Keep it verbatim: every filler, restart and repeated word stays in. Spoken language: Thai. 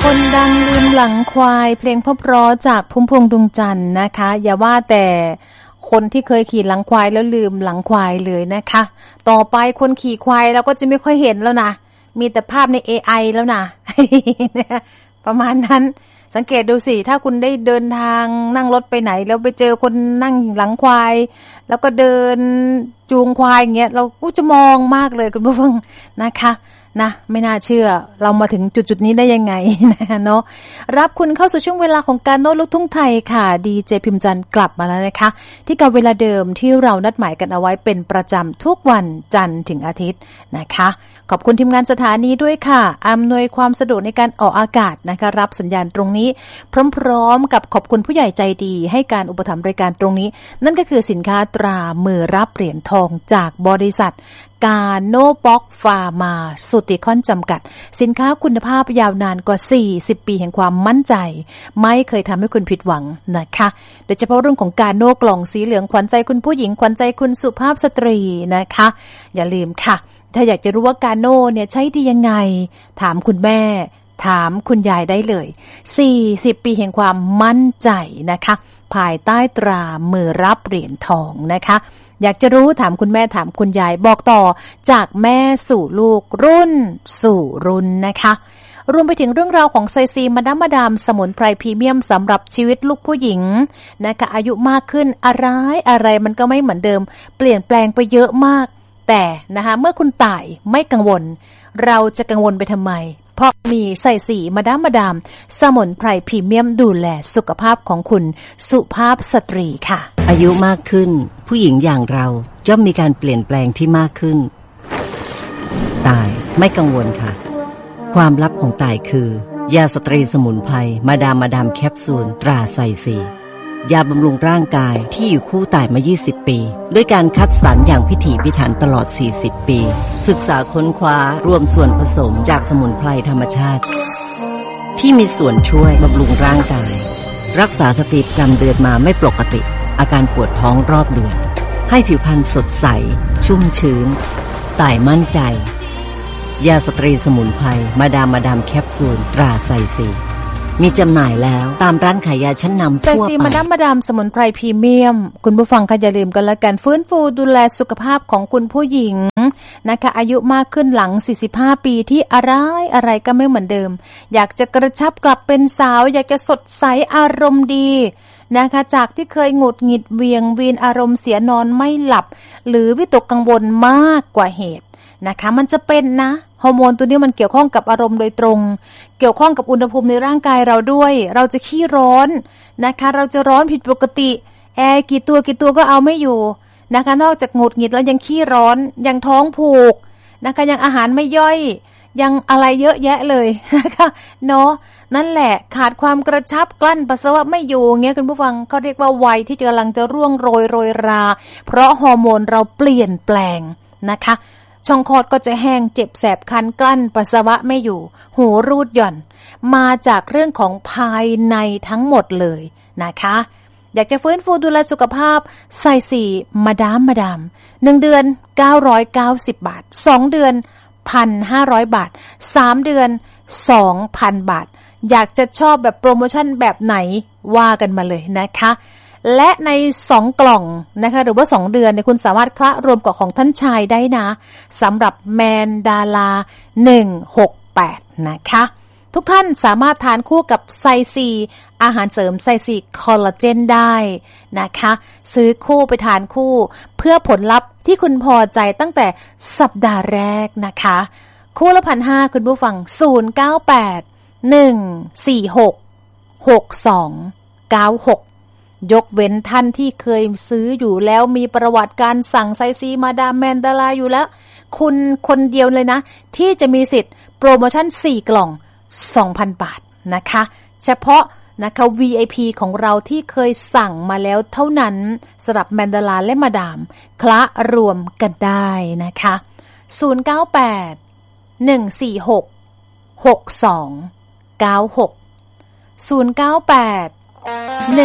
คนดังลืมหลังควายเพลงเพราะๆจากพุ่มพวงดวงจันทร์นะคะอย่าว่าแต่คนที่เคยขี่หลังควายแล้วลืมหลังควายเลยนะคะต่อไปคนขี่ควายเราก็จะไม่ค่อยเห็นแล้วนะมีแต่ภาพใน เอ ไอ แล้วนะ ประมาณนั้นสังเกตดูสิถ้าคุณได้เดินทางนั่งรถไปไหนแล้วไปเจอคนนั่งหลังควายแล้วก็เดินจูงควายอย่างเงี้ยเราก็จะมองมากเลยคุณผู้ฟังนะคะนะไม่น่าเชื่อเรามาถึงจุดๆนี้ได้ยังไงนะเนาะรับคุณเข้าสู่ช่วงเวลาของการโน้ตลูกทุ่งไทยค่ะดีเจพิมจันทร์กลับมาแล้วนะคะที่กับเวลาเดิมที่เรานัดหมายกันเอาไว้เป็นประจำทุกวันจันทร์ถึงอาทิตย์นะคะขอบคุณทีมงานสถานีด้วยค่ะอำนวยความสะดวกในการออกอากาศนะคะรับสัญญาณตรงนี้พร้อมๆกับขอบคุณผู้ใหญ่ใจดีให้การอุปถัมภ์รายการตรงนี้นั่นก็คือสินค้าตรามือรับเหรียญทองจากบริษัทกาโนบ็อกฟาร์มาสุติคอนจำกัดสินค้าคุณภาพยาวนานกว่าสี่สิบปีแห่งความมั่นใจไม่เคยทำให้คุณผิดหวังนะคะโดยเฉพาะเรื่องของกาโนกล่องสีเหลืองขวัญใจคุณผู้หญิงขวัญใจคุณสุภาพสตรีนะคะอย่าลืมค่ะถ้าอยากจะรู้ว่ากาโนเนี่ยใช้ดียังไงถามคุณแม่ถามคุณยายได้เลยสี่สิบปีแห่งความมั่นใจนะคะภายใต้ตรามือรับเหรียญทองนะคะอยากจะรู้ถามคุณแม่ถามคุณยายบอกต่อจากแม่สู่ลูกรุ่นสู่รุ่นนะคะรวมไปถึงเรื่องราวของไซซีมาดามมาดามสมุนไพรพรีเมียมสำหรับชีวิตลูกผู้หญิงนะคะอายุมากขึ้นอะไรอะไรมันก็ไม่เหมือนเดิมเปลี่ยนแปลงไปเยอะมากแต่นะคะเมื่อคุณตายไม่กังวลเราจะกังวลไปทำไมเพราะมีไซซีมาดามมาดามสมุนไพรพรีเมียมดูแลสุขภาพของคุณสุภาพสตรีค่ะอายุมากขึ้นผู้หญิงอย่างเราย่อมมีการเปลี่ยนแปลงที่มากขึ้นตายไม่กังวลค่ะความลับของตายคือยาสตรีสมุนไพรมาดามมาดามแคปซูลตราไซซียาบำรุงร่างกายที่อยู่คู่ตายมายี่สิบปีด้วยการคัดสรรอย่างพิถีพิถันตลอดสี่สิบปีศึกษาค้นคว้ารวมส่วนผสมจากสมุนไพรธรรมชาติที่มีส่วนช่วยบำรุงร่างกายรักษาสติประจำเดือนมาไม่ปกติอาการปวดท้องรอบเดือนให้ผิวพรรณสดใสชุ่มชื้นตายมั่นใจยาสตรีสมุนไพรมาดามมาดามแคปซูลตราไซซีมีจำหน่ายแล้วตามร้านขายยาชั้นนำทั่วไปไซซีมาดามมาดามสมุนไพรพรีเมียมคุณผู้ฟังค่ะอย่าลืมกันละกันฟื้นฟูดูแลสุขภาพของคุณผู้หญิงนะคะอายุมากขึ้นหลังสี่สิบห้าปีที่อะไรอะไรก็ไม่เหมือนเดิมอยากจะกระชับกลับเป็นสาวอยากจะสดใสอารมณ์ดีนะคะจากที่เคยหงุดหงิดเวียงวีนอารมณ์เสียนอนไม่หลับหรือวิตกกังวลมากกว่าเหตุนะคะมันจะเป็นนะฮอร์โมนตัวนี้มันเกี่ยวข้องกับอารมณ์โดยตรงเกี่ยวข้องกับอุณหภูมิในร่างกายเราด้วยเราจะขี้ร้อนนะคะเราจะร้อนผิดปกติแอร์กี่ตัวกี่ตัวก็เอาไม่อยู่นะคะนอกจากหงุดหงิดแล้วยังขี้ร้อนยังท้องผูกนะคะยังอาหารไม่ย่อยยังอะไรเยอะแยะเลยนะคะเนาะนั่นแหละขาดความกระชับกลั้นปัสสาวะไม่อยู่เงี้ยคุณผู้ฟังเขาเรียกว่าวัยที่กำลังจะร่วงโรยโรยราเพราะฮอร์โมนเราเปลี่ยนแปลงนะคะช่องคลอดก็จะแห้งเจ็บแสบคันกลั้นปัสสาวะไม่อยู่หูรูดหย่อนมาจากเรื่องของภายในทั้งหมดเลยนะคะอยากจะฟื้นฟูดูแลสุขภาพไซซีมาดามมาดามหนึ่งเดือนเก้าร้อยเก้าสิบบาทสองเดือน หนึ่งพันห้าร้อย บาทสามเดือน สองพัน บาทอยากจะชอบแบบโปรโมชั่นแบบไหนว่ากันมาเลยนะคะและในสองกล่องนะคะหรือว่าสองเดือนเนี่ยคุณสามารถคละรวมกับของท่านชายได้นะสำหรับแมนดาลาหนึ่งหกแปดนะคะทุกท่านสามารถทานคู่กับไซซีอาหารเสริมไซซีคอลลาเจนได้นะคะซื้อคู่ไปทานคู่เพื่อผลลัพธ์ที่คุณพอใจตั้งแต่สัปดาห์แรกนะคะคู่ละ หนึ่งพันห้าร้อย คุณผู้ฟังศูนย์ เก้า แปด หนึ่ง สี่ หก หก สอง เก้า หกยกเว้นท่านที่เคยซื้ออยู่แล้วมีประวัติการสั่งไซซีมาดามแมนดาลาอยู่แล้วคุณคนเดียวเลยนะที่จะมีสิทธิ์โปรโมชั่นสี่กล่อง สองพัน บาทนะคะเฉพาะนะคะ วี ไอ พี ของเราที่เคยสั่งมาแล้วเท่านั้นสำหรับแมนดาลาและมาดามคละรวมกันได้นะคะศูนย์ เก้า แปด หนึ่ง สี่ หก หก สอง เก้า หก ศูนย์ เก้า แปด หนึ่ง